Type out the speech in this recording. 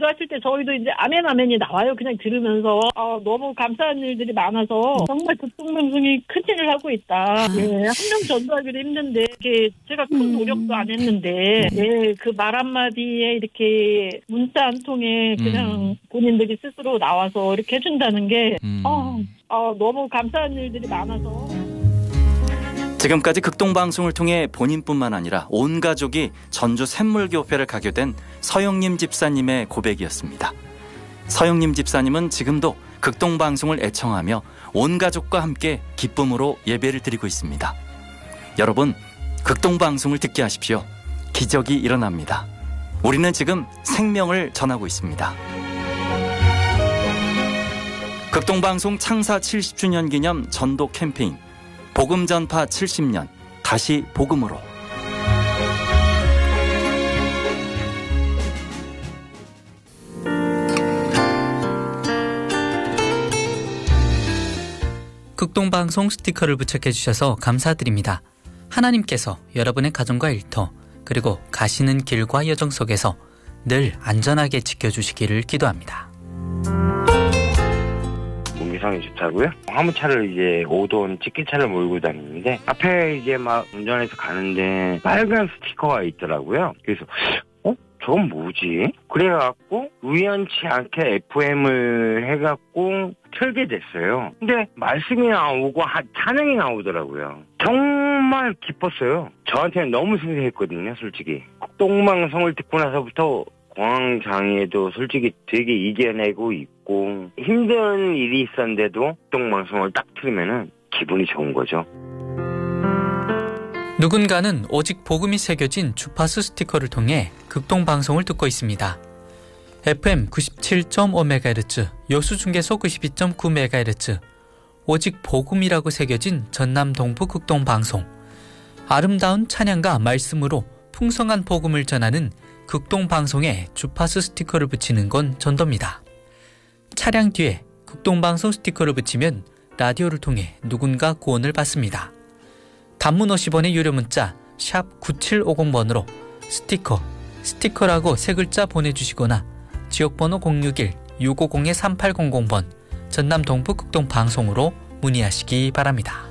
기도하실 때 저희도 이제 아멘이 나와요. 그냥 들으면서 너무 감사한 일들이 많아서 정말 극동방송이 큰 일을 하고 있다. 예, 한 명 전도하기도 힘든데 이게 제가 큰 노력도 안 했는데 예, 그 말 한마디에 이렇게 문자 한 통에 그냥 본인들이 스스로 나와서 이렇게 해준다는 게 너무 감사한 일들이 많아서. 지금까지 극동방송을 통해 본인뿐만 아니라 온 가족이 전주 샘물교회를 가게 된 서영림 집사님의 고백이었습니다. 서영림 집사님은 지금도 극동방송을 애청하며 온 가족과 함께 기쁨으로 예배를 드리고 있습니다. 여러분, 극동방송을 듣게 하십시오. 기적이 일어납니다. 우리는 지금 생명을 전하고 있습니다. 극동방송 창사 70주년 기념 전도 캠페인 복음 전파 70년 다시 복음으로. 극동방송 스티커를 부착해 주셔서 감사드립니다. 하나님께서 여러분의 가정과 일터 그리고 가시는 길과 여정 속에서 늘 안전하게 지켜주시기를 기도합니다. 문기성이 집사고요. 화물차를 이제 5돈 찍기차를 몰고 다니는데 앞에 이제 막 운전해서 가는데 빨간 스티커가 있더라고요. 그래서 저건 뭐지? 그래갖고 우연치 않게 FM을 해갖고 틀게 됐어요. 근데 말씀이 나오고 찬양이 나오더라고요. 정말 기뻤어요. 저한테는 너무 생생했거든요, 솔직히. 극동방송을 듣고 나서부터 공황장애도 솔직히 되게 이겨내고 있고 힘든 일이 있었는데도 극동방송을 딱 틀으면은 기분이 좋은 거죠. 누군가는 오직 복음이 새겨진 주파수 스티커를 통해 극동방송을 듣고 있습니다. FM 97.5MHz, 여수중계소 92.9MHz, 오직 복음이라고 새겨진 전남 동부 극동방송. 아름다운 찬양과 말씀으로 풍성한 복음을 전하는 극동방송에 주파수 스티커를 붙이는 건 전도입니다. 차량 뒤에 극동방송 스티커를 붙이면 라디오를 통해 누군가 구원을 받습니다. 단문 50원의 유료 문자 샵 9750번으로 스티커라고 세 글자 보내주시거나 지역번호 061-650-3800번 전남 동부 극동방송으로 문의하시기 바랍니다.